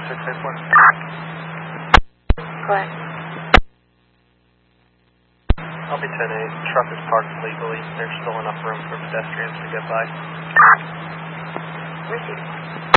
681. Go ahead. I'll be 10-8. Truck is parked legally. There's still enough room for pedestrians to get by. Received.